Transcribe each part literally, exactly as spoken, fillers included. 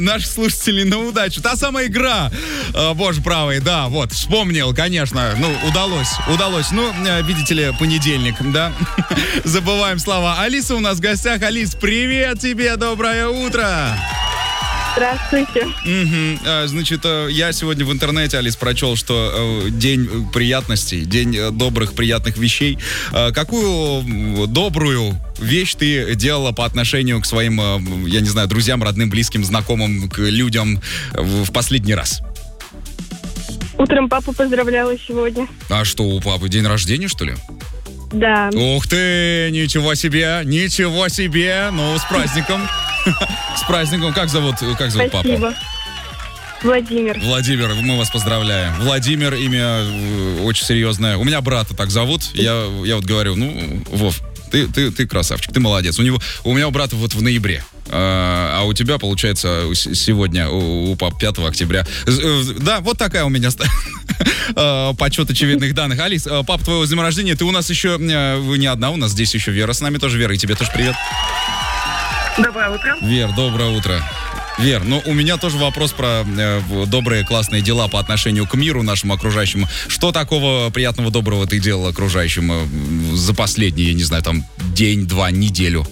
наших слушателей на удачу. Та самая игра. Э, боже правый, да, вот, вспомнил, конечно. Ну, удалось, удалось. Ну, э, видите ли, понедельник, да? Забываем слова. Алиса у нас в гостях. Алис, привет тебе, доброе утро. Здравствуйте. Угу. А, значит, я сегодня в интернете, Алис, прочел, что э, день приятностей, день э, добрых, приятных вещей. Э, какую добрую вещь ты делала по отношению к своим, э, я не знаю, друзьям, родным, близким, знакомым, к людям в, в последний раз? Утром папу поздравляла сегодня. А что, у папы день рождения, что ли? Да. Ух ты, ничего себе, ничего себе. Ну, с праздником. С праздником. Как зовут, как зовут папу? Спасибо. Владимир. Владимир, мы вас поздравляем. Владимир, имя э, очень серьезное. У меня брата так зовут. Я, я вот говорю, ну, Вов, ты, ты, ты красавчик, ты молодец. У него, у меня у брата вот в ноябре. А, а у тебя, получается, сегодня, у, у пап, пятого октября. Да, вот такая у меня подсчет очевидных данных. Алис, папа твоего с днем рождения, ты у нас еще, вы не одна, у нас здесь еще Вера с нами тоже. Вера, и тебе тоже привет. Доброе утро. Вер, доброе утро. Вер, ну у меня тоже вопрос про э, добрые, классные дела по отношению к миру нашему окружающему. Что такого приятного, доброго ты делал окружающим э, за последний, я не знаю, там, день, два, неделю?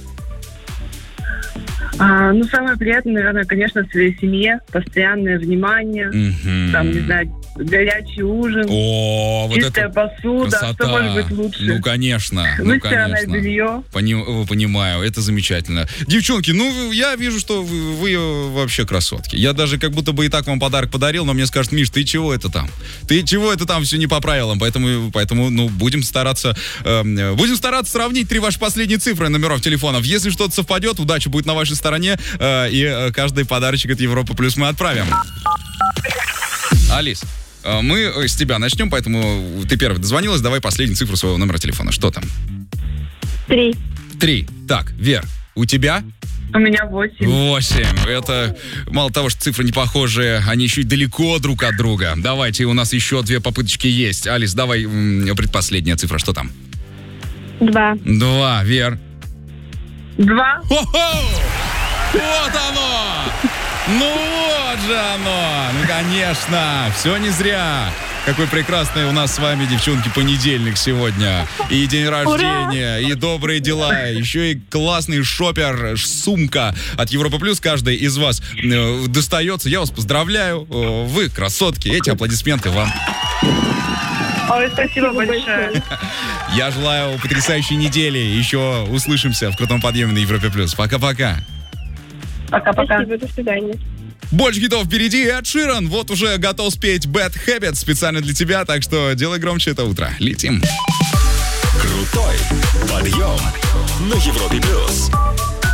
А, ну, самое приятное, наверное, конечно, в своей семье. Постоянное внимание. Mm-hmm. Там, не знаю, горячий ужин. О, вот чистая это посуда. красота. Что может быть лучше? Ну, конечно. Ну, Выстиранное конечно. белье. Пони- понимаю, это замечательно. Девчонки, ну, я вижу, что вы, вы вообще красотки. Я даже как будто бы и так вам подарок подарил, но мне скажут: Миш, ты чего это там? Ты чего это там все не по правилам? Поэтому, поэтому ну, будем стараться э, будем стараться сравнить три ваши последние цифры номеров телефонов. Если что-то совпадет, удача будет на вашей стороне, э, и э, каждый подарочек от Европы Плюс мы отправим. Алис, э, мы с тебя начнем, поэтому ты первый дозвонилась. Давай последнюю цифру своего номера телефона. Что там? Три. Три. Так, Вер, у тебя? У меня восемь. Восемь. Это мало того, что цифры не похожие, они еще и далеко друг от друга. Давайте, у нас еще две попыточки есть. Алис, давай м, предпоследняя цифра. Что там? Два. Два. Вер. Два. Хо-хо! Вот оно! Ну вот же оно! Ну, конечно! Все не зря! Какой прекрасный у нас с вами, девчонки, понедельник сегодня. И день рождения, и добрые дела, еще и классный шопер, сумка от Европа Плюс каждой из вас э, достается. Я вас поздравляю. Э, Вы красотки. Эти аплодисменты вам. Ой, спасибо большое. Я желаю потрясающей недели. Еще услышимся в крутом подъеме на Европе Плюс. Пока-пока. Пока-пока. Спасибо, до свидания. Больше хитов впереди. Эд Ширан вот уже готов спеть Bad Habits специально для тебя, так что делай громче это утро. Летим. Крутой подъем на Европе Плюс.